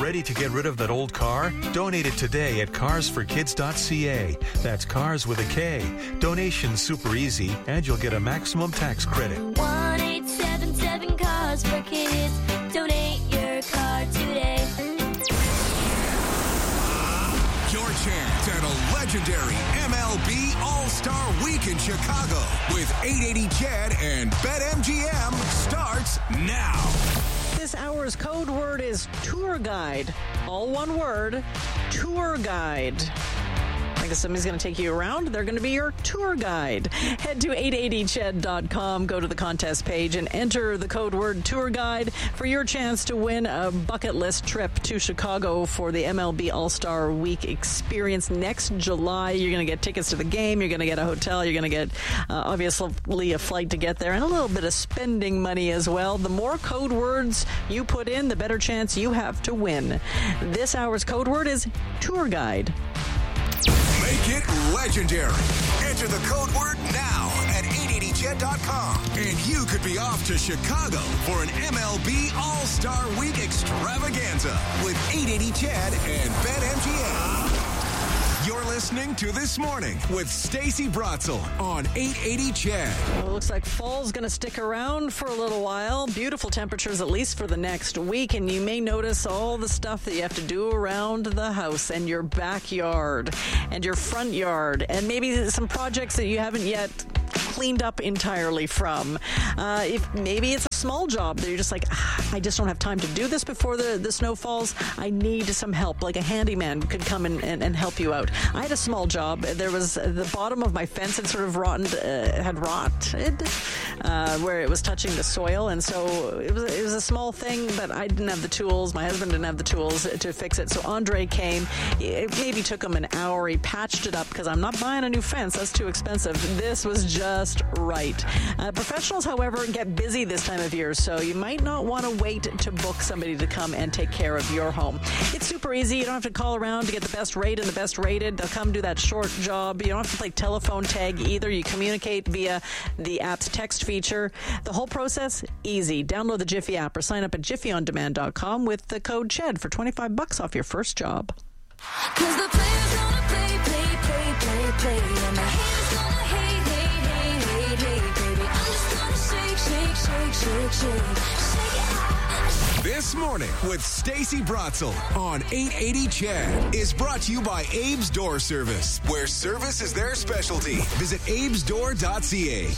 Ready to get rid of that old car? Donate it today at carsforkids.ca. That's cars with a K. Donation's super easy, and you'll get a maximum tax credit. 1-877-CARS-FOR-KIDS. Donate your car today. Your chance at a legendary MLB All-Star Week in Chicago with 880 CHED and BetMGM starts now. This hour's code word is tour guide. All one word, tour guide. I guess somebody's going to take you around. They're going to be your tour guide. Head to 880ched.com, go to the contest page, and enter the code word tour guide for your chance to win a bucket list trip to Chicago for the MLB All-Star Week experience next July. You're going to get tickets to the game. You're going to get a hotel. You're going to get, obviously, a flight to get there and a little bit of spending money as well. The more code words you put in, the better chance you have to win. This hour's code word is tour guide. Make it legendary. Enter the code word now at 880ched.com. And you could be off to Chicago for an MLB All-Star Week extravaganza with 880 CHED and BetMGM. You're listening to This Morning with Stacey Bratzel on 880 CHED. Well, it looks like fall's going to stick around for a little while. Beautiful temperatures, at least for the next week. And you may notice all the stuff that you have to do around the house and your backyard and your front yard. And maybe some projects that you haven't yet cleaned up entirely from. If maybe it's a small job that you're just like, I just don't have time to do this before the snow falls. I need some help. Like a handyman could come and help you out. I had a small job. There was the bottom of my fence had sort of rotted where it was touching the soil, and so it was a small thing, but I didn't have the tools. My husband didn't have the tools to fix it. So Andre came. It maybe took him an hour. He patched it up because I'm not buying a new fence. That's too expensive. This was just right. Professionals, however, get busy this time of year, so you might not want to wait to book somebody to come and take care of your home. It's super easy. You don't have to call around to get the best rate and the best rated. They'll come do that short job. You don't have to play telephone tag either. You communicate via the app's text feature. The whole process, easy. Download the Jiffy app or sign up at jiffyondemand.com with the code CHED for $25 off your first job. 'Cause the players gonna play, play, play, play, play. And the haters gonna hate, hate, hate, hate, hate, baby. I'm just gonna shake, shake, shake, shake, shake. Shake it out. This Morning with Stacey Bratzel on 880 CHED is brought to you by Abe's Door Service, where service is their specialty. Visit abesdoor.ca.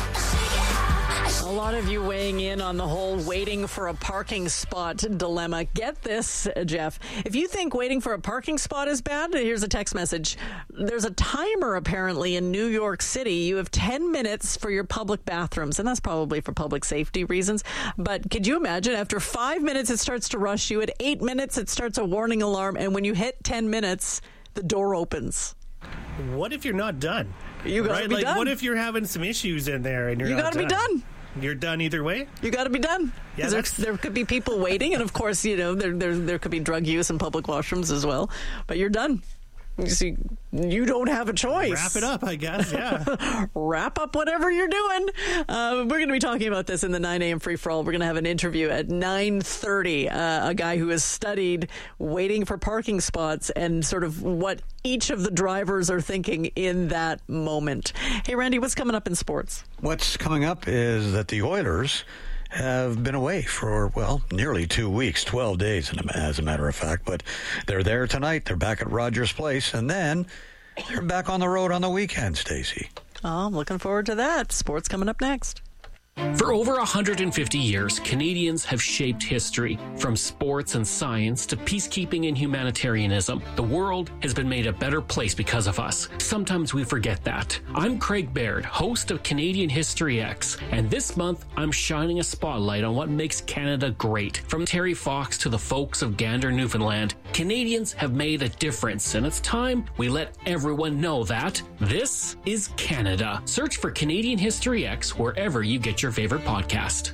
A lot of you weighing in on the whole waiting for a parking spot dilemma. Get this, Jeff. If you think waiting for a parking spot is bad, here's a text message. There's a timer apparently in New York City. You have 10 minutes for your public bathrooms, and that's probably for public safety reasons. But could you imagine after 5 minutes it starts to rush you? At 8 minutes it starts a warning alarm, and when you hit 10 minutes, the door opens. What if you're not done? You gotta be done. What if you're having some issues in there and you're not gotta be done. You're done either way? You got to be done. Yeah, there could be people waiting, and of course, there could be drug use in public washrooms as well. But you're done. You see, you don't have a choice. Wrap it up, I guess, yeah. Wrap up whatever you're doing. We're going to be talking about this in the 9 a.m. free-for-all. We're going to have an interview at 9:30. A guy who has studied waiting for parking spots and sort of what each of the drivers are thinking in that moment. Hey, Randy, what's coming up in sports? What's coming up is that the Oilers have been away for, nearly 2 weeks, 12 days, as a matter of fact. But they're there tonight. They're back at Rogers Place. And then they're back on the road on the weekend, Stacey. Oh, I'm looking forward to that. Sports coming up next. For over 150 years, Canadians have shaped history. From sports and science to peacekeeping and humanitarianism, the world has been made a better place because of us. Sometimes we forget that. I'm Craig Baird, host of Canadian History X, and this month I'm shining a spotlight on what makes Canada great. From Terry Fox to the folks of Gander, Newfoundland, Canadians have made a difference, and it's time we let everyone know that this is Canada. Search for Canadian History X wherever you get your favorite podcast.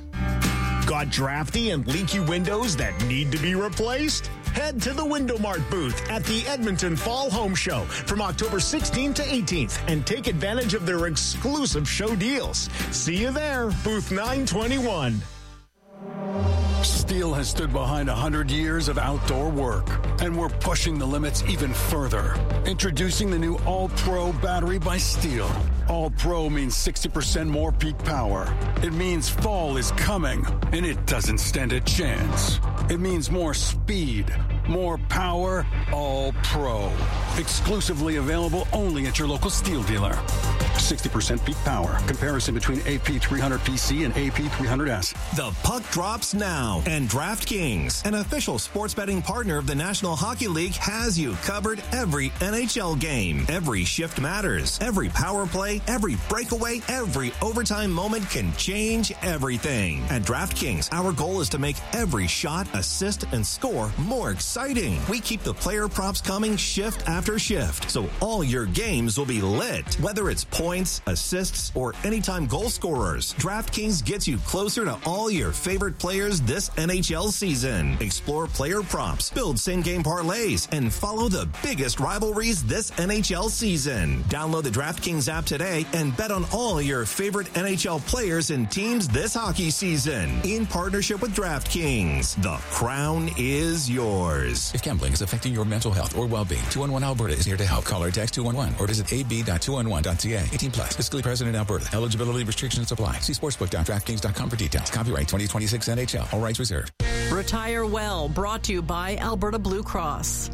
Got drafty and leaky windows that need to be replaced? Head to the Window Mart booth at the Edmonton Fall Home Show from October 16th to 18th and take advantage of their exclusive show deals. See you there, booth 921. Steel has stood behind 100 years of outdoor work, and we're pushing the limits even further. Introducing the new All-Pro battery by Steel. All-Pro means 60% more peak power. It means fall is coming, and it doesn't stand a chance. It means more speed, more power, All-Pro. Exclusively available only at your local Steel dealer. 60% peak power. Comparison between AP300PC and AP300S. The puck drops now, and DraftKings, an official sports betting partner of the National Hockey League, has you covered every NHL game. Every shift matters. Every power play, every breakaway, every overtime moment can change everything. At DraftKings, our goal is to make every shot, assist, and score more exciting. We keep the player props coming shift after shift, so all your games will be lit. Whether it's points, assists, or anytime goal scorers, DraftKings gets you closer to all your favorite players this NHL season. Explore player props, build same-game parlays, and follow the biggest rivalries this NHL season. Download the DraftKings app today and bet on all your favorite NHL players and teams this hockey season. In partnership with DraftKings, the crown is yours. If gambling is affecting your mental health or well-being, 211 Alberta is here to help. Call or text 211 or visit ab.211.ca. 18 plus. Fiscally present in Alberta. Eligibility restrictions apply. See sportsbook.draftkings.com for details. Copyright 2026 NHL. All rights reserved. Retire Well, brought to you by Alberta Blue Cross.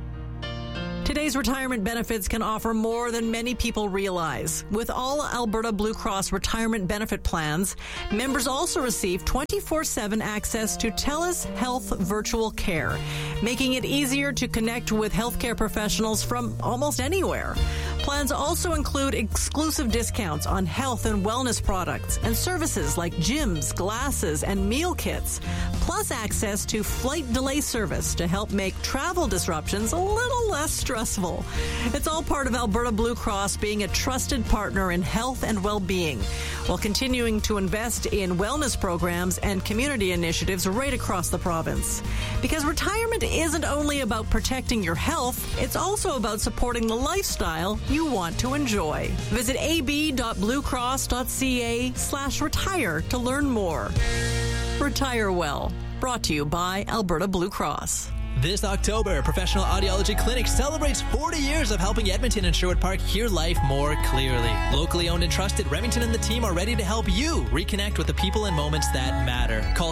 Today's retirement benefits can offer more than many people realize. With all Alberta Blue Cross retirement benefit plans, members also receive 24/7 access to TELUS Health Virtual Care, making it easier to connect with healthcare professionals from almost anywhere. Plans also include exclusive discounts on health and wellness products and services like gyms, glasses, and meal kits, plus access to flight delay service to help make travel disruptions a little less stressful. It's all part of Alberta Blue Cross being a trusted partner in health and well-being, while continuing to invest in wellness programs and community initiatives right across the province. Because retirement isn't only about protecting your health, it's also about supporting the lifestyle you want to enjoy. Visit ab.bluecross.ca/retire to learn more. Retire Well, brought to you by Alberta Blue Cross. This October, Professional Audiology Clinic celebrates 40 years of helping Edmonton and Sherwood Park hear life more clearly. Locally owned and trusted, Remington and the team are ready to help you reconnect with the people and moments that matter. Call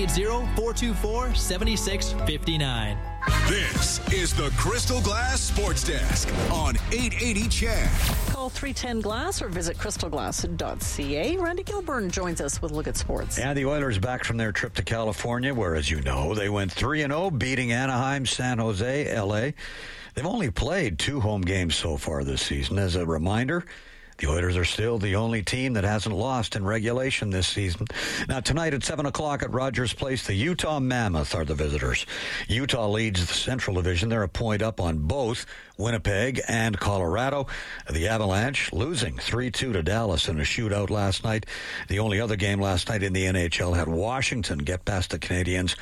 780-424-7659. This is the Crystal Glass Sports Desk on 880 CHED. Call 310-GLASS or visit crystalglass.ca. Randy Gilburn joins us with Look at Sports. And the Oilers back from their trip to California, where, as you know, they went 3-0, beating Anaheim, San Jose, L.A. They've only played 2 home games so far this season. As a reminder, the Oilers are still the only team that hasn't lost in regulation this season. Now, tonight at 7 o'clock at Rogers Place, the Utah Mammoth are the visitors. Utah leads the Central Division. They're a point up on both Winnipeg and Colorado. The Avalanche losing 3-2 to Dallas in a shootout last night. The only other game last night in the NHL had Washington get past the Canadiens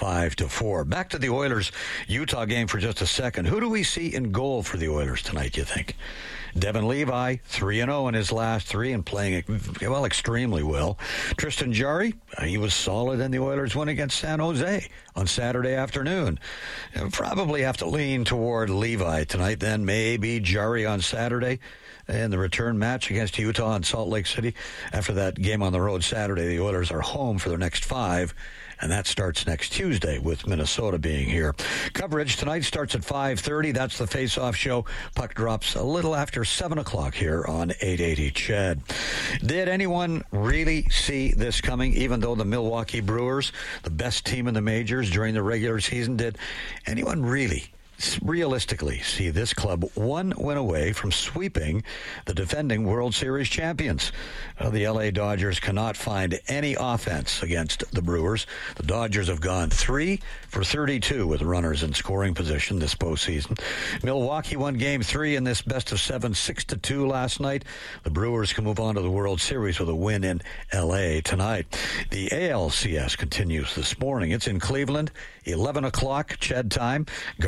5-4. Back to the Oilers-Utah game for just a second. Who do we see in goal for the Oilers tonight, you think? Devin Levi, 3-0 in his last 3 and playing, well, extremely well. Tristan Jarry, he was solid in the Oilers' win against San Jose on Saturday afternoon. Probably have to lean toward Levi tonight, then maybe Jarry on Saturday. In the return match against Utah and Salt Lake City. After that game on the road Saturday, the Oilers are home for their next 5, and that starts next Tuesday with Minnesota being here. Coverage tonight starts at 5:30. That's the face-off show. Puck drops a little after 7 o'clock here on 880 CHED. Did anyone really see this coming, even though the Milwaukee Brewers, the best team in the majors during the regular season, did anyone really realistically see this club one win away from sweeping the defending World Series champions? The LA Dodgers cannot find any offense against the Brewers. The Dodgers have gone 3 for 32 with runners in scoring position this postseason. Milwaukee won Game 3 in this best-of-7 6-2 last night. The Brewers can move on to the World Series with a win in LA tonight. The ALCS continues this morning. It's in Cleveland, 11 o'clock CHED time. Guardians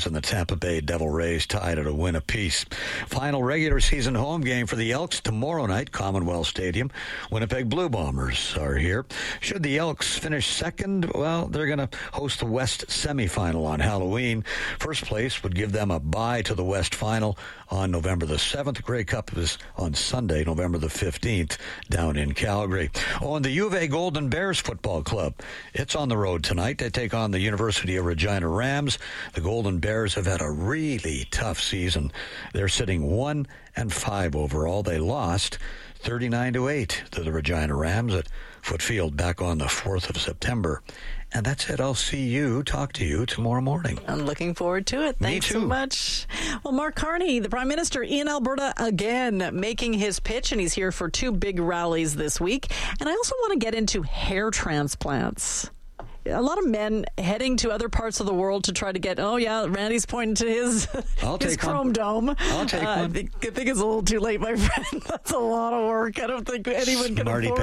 and the Tampa Bay Devil Rays tied at a win apiece. Final regular season home game for the Elks tomorrow night, Commonwealth Stadium. Winnipeg Blue Bombers are here. Should the Elks finish second, well, they're going to host the West semifinal on Halloween. First place would give them a bye to the West final on November the 7th. Grey Cup is on Sunday, November the 15th, down in Calgary. On the U of A Golden Bears Football Club, it's on the road tonight. They take on the University of Regina Rams. The Golden Bears have had a really tough season. They're sitting 1-5 overall. They lost 39-8 to the Regina Rams at Footfield back on the 4th of September. And that's it. I'll talk to you tomorrow morning. I'm looking forward to it. Thanks so much. Well, Mark Carney, the Prime Minister in Alberta again, making his pitch, and he's here for 2 big rallies this week. And I also want to get into hair transplants. A lot of men heading to other parts of the world to try to get, Randy's pointing to his chrome dome. I'll take one. I think it's a little too late, my friend. That's a lot of work. I don't think anyone can afford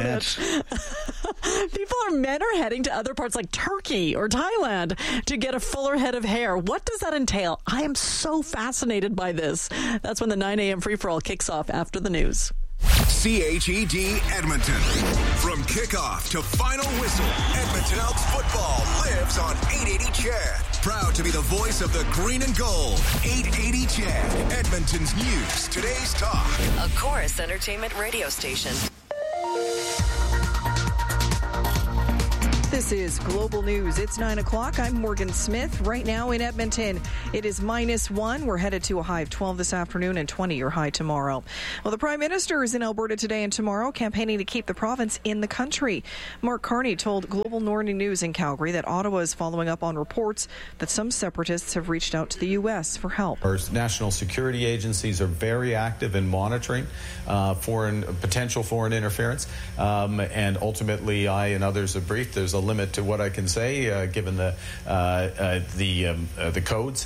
it. Men are heading to other parts like Turkey or Thailand to get a fuller head of hair. What does that entail? I am so fascinated by this. That's when the 9 a.m. free-for-all kicks off after the news. CHED Edmonton. From kickoff to final whistle, Edmonton Elks football lives on 880 CHED. Proud to be the voice of the green and gold. 880 CHED, Edmonton's news, today's talk. A Chorus Entertainment radio station. This is Global News. It's 9 o'clock. I'm Morgan Smith. Right now in Edmonton, it is -1. We're headed to a high of 12 this afternoon and 20 your high tomorrow. Well, the Prime Minister is in Alberta today and tomorrow, campaigning to keep the province in the country. Mark Carney told Global Morning News in Calgary that Ottawa is following up on reports that some separatists have reached out to the U.S. for help. Our national security agencies are very active in monitoring potential foreign interference, and ultimately I and others have briefed. There's a limit to what I can say given the codes,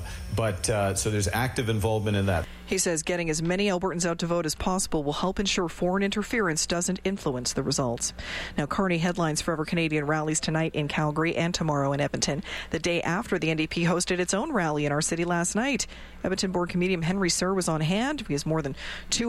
so there's active involvement in that. He says getting as many Albertans out to vote as possible will help ensure foreign interference doesn't influence the results. Now, Carney headlines Forever Canadian rallies tonight in Calgary and tomorrow in Edmonton, the day after the NDP hosted its own rally in our city last night. Edmonton born comedian Henry Sir was on hand. He has more than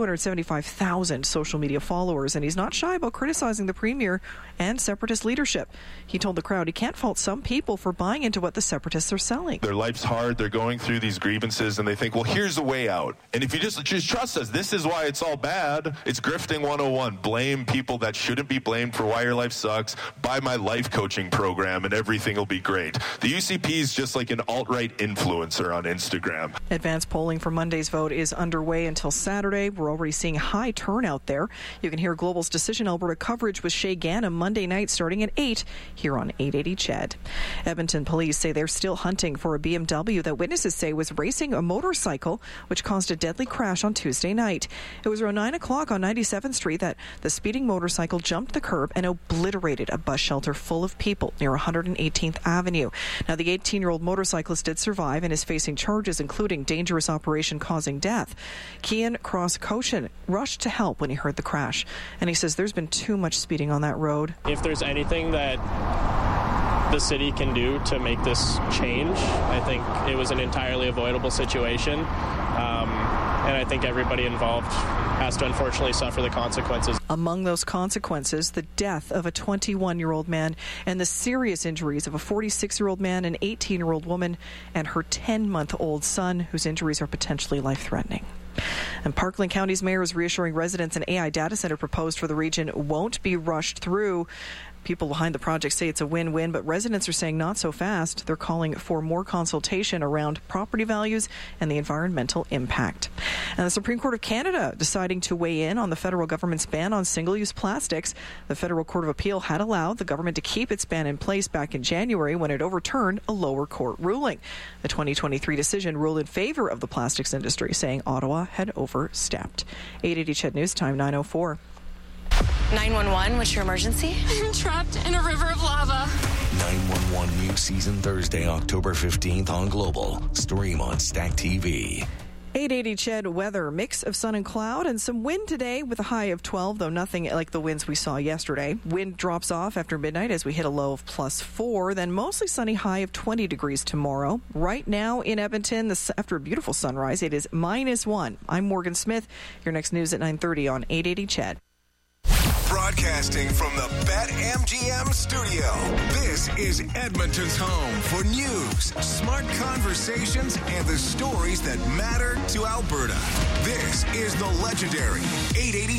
275,000 social media followers, and he's not shy about criticizing the Premier and separatist leadership. He told the crowd he can't fault some people for buying into what the separatists are selling. Their life's hard. They're going through these grievances, and they think, well, here's the way out. And if you just trust us, this is why it's all bad. It's grifting 101. Blame people that shouldn't be blamed for why your life sucks. Buy my life coaching program and everything will be great. The UCP is just like an alt-right influencer on Instagram. Advanced polling for Monday's vote is underway until Saturday. We're already seeing high turnout there. You can hear Global's Decision Alberta coverage with Shay Gannon Monday night starting at 8 here on 880 CHED. Edmonton police say they're still hunting for a BMW that witnesses say was racing a motorcycle, which caused a deadly crash on Tuesday night. It was around 9 o'clock on 97th Street that the speeding motorcycle jumped the curb and obliterated a bus shelter full of people near 118th Avenue. Now, the 18-year-old motorcyclist did survive and is facing charges including dangerous operation causing death. Kian Cross-Cochin rushed to help when he heard the crash, and he says there's been too much speeding on that road. If there's anything that the city can do to make this change, I think it was an entirely avoidable situation. And I think everybody involved has to unfortunately suffer the consequences. Among those consequences, the death of a 21-year-old man and the serious injuries of a 46-year-old man, an 18-year-old woman, and her 10-month-old son, whose injuries are potentially life-threatening. And Parkland County's mayor is reassuring residents an AI data center proposed for the region won't be rushed through. People behind the project say it's a win-win, but residents are saying not so fast. They're calling for more consultation around property values and the environmental impact. And the Supreme Court of Canada deciding to weigh in on the federal government's ban on single-use plastics. The Federal Court of Appeal had allowed the government to keep its ban in place back in January when it overturned a lower court ruling. The 2023 decision ruled in favor of the plastics industry, saying Ottawa had overstepped. 880 CHED News Time, 9:04. 911, what's your emergency? I'm trapped in a river of lava. 911 new season Thursday, October 15th on Global. Stream on Stack TV. 880 Ched weather, mix of sun and cloud and some wind today with a high of 12, though nothing like the winds we saw yesterday. Wind drops off after midnight as we hit a low of +4, then mostly sunny, high of 20 degrees tomorrow. Right now in Edmonton, after a beautiful sunrise, it is -1. I'm Morgan Smith. Your next news at 9:30 on 880 Ched. Broadcasting from the BetMGM studio, this is Edmonton's home for news, smart conversations, and the stories that matter to Alberta. This is the legendary 880